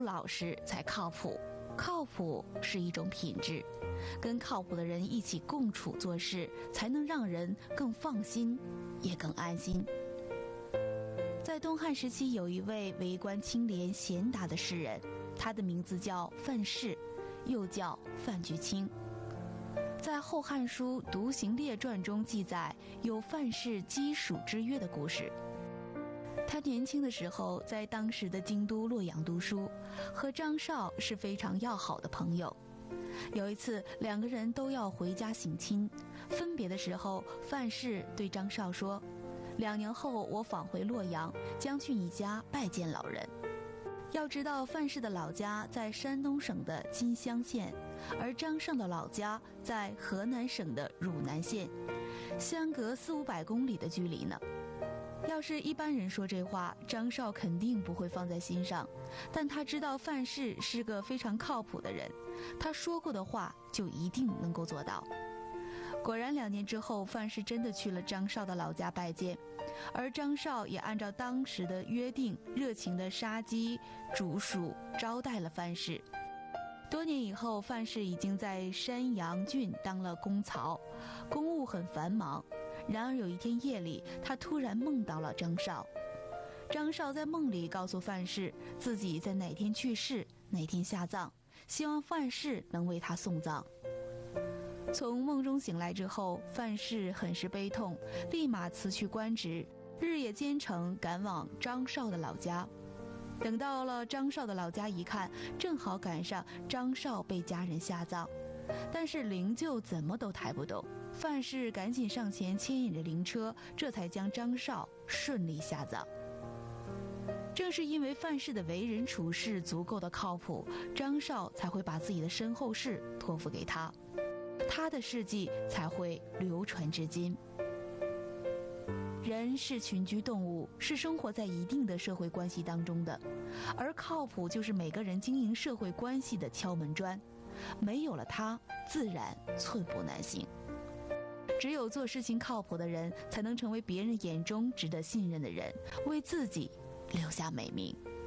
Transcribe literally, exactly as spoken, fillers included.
老实才靠谱，靠谱是一种品质，跟靠谱的人一起共处做事，才能让人更放心，也更安心。在东汉时期，有一位为官清廉贤达的士人，他的名字叫范氏，又叫范菊卿。在《后汉书·独行列传》中记载有范氏击蜀之约的故事。他年轻的时候在当时的京都洛阳读书，和张绍是非常要好的朋友。有一次，两个人都要回家省亲，分别的时候，范氏对张绍说：“两年后我返回洛阳，将去你家拜见老人。”要知道，范氏的老家在山东省的金乡县，而张绍的老家在河南省的汝南县，相隔四五百公里的距离呢。要是一般人说这话，张绍肯定不会放在心上，但他知道范氏是个非常靠谱的人，他说过的话就一定能够做到。果然，两年之后，范氏真的去了张绍的老家拜见，而张绍也按照当时的约定，热情地杀鸡煮薯招待了范氏。多年以后，范氏已经在山阳郡当了公曹，公务很繁忙。然而有一天夜里，他突然梦到了张绍。张绍在梦里告诉范氏，自己在哪天去世，哪天下葬，希望范氏能为他送葬。从梦中醒来之后，范氏很是悲痛，立马辞去官职，日夜兼程赶往张绍的老家。等到了张绍的老家一看，正好赶上张绍被家人下葬，但是灵柩怎么都抬不动。范氏赶紧上前牵引着灵车，这才将张绍顺利下葬。正是因为范氏的为人处事足够的靠谱，张绍才会把自己的身后事托付给他，他的事迹才会流传至今。人是群居动物，是生活在一定的社会关系当中的，而靠谱就是每个人经营社会关系的敲门砖，没有了它，自然寸步难行。只有做事情靠谱的人，才能成为别人眼中值得信任的人，为自己留下美名。